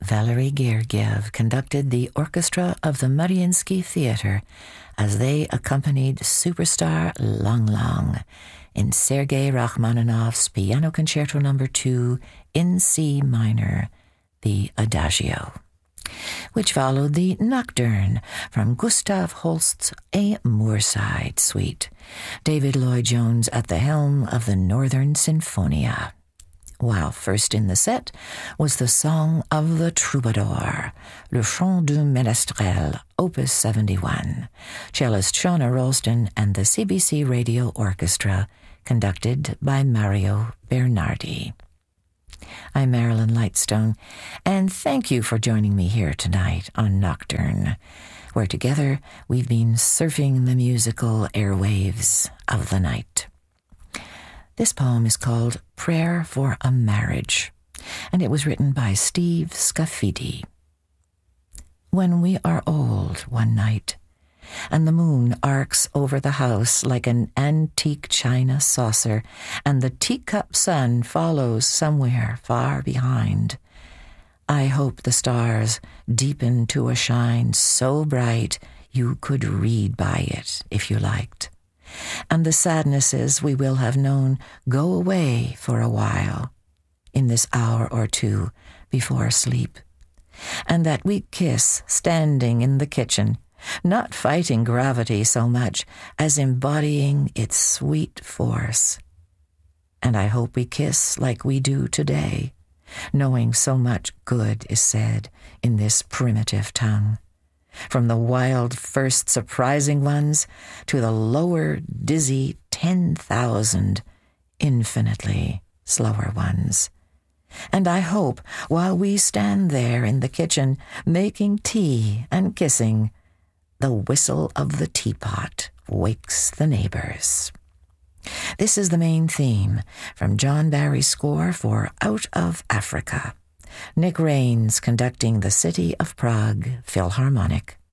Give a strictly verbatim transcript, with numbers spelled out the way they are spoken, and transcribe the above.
Valery Gergiev conducted the orchestra of the Mariinsky Theater as they accompanied superstar Lang Lang in Sergei Rachmaninoff's Piano Concerto Number two in C minor, the Adagio, which followed the Nocturne from Gustav Holst's A Moorside Suite, David Lloyd-Jones at the helm of the Northern Sinfonia. While first in the set was the Song of the Troubadour, Le Chant du Ménestrel, Opus seventy-one, cellist Shauna Ralston and the C B C Radio Orchestra, conducted by Mario Bernardi. I'm Marilyn Lightstone, and thank you for joining me here tonight on Nocturne, where together we've been surfing the musical airwaves of the night. This poem is called Prayer for a Marriage, and it was written by Steve Scafidi. When we are old one night, and the moon arcs over the house like an antique china saucer, and the teacup sun follows somewhere far behind, I hope the stars deepen to a shine so bright you could read by it if you liked, and the sadnesses we will have known go away for a while in this hour or two before sleep, and that we kiss standing in the kitchen, not fighting gravity so much as embodying its sweet force. And I hope we kiss like we do today, knowing so much good is said in this primitive tongue, from the wild first surprising ones to the lower dizzy ten thousand infinitely slower ones. And I hope while we stand there in the kitchen making tea and kissing, the whistle of the teapot wakes the neighbors. This is the main theme from John Barry's score for Out of Africa. Nick Raines conducting the City of Prague Philharmonic.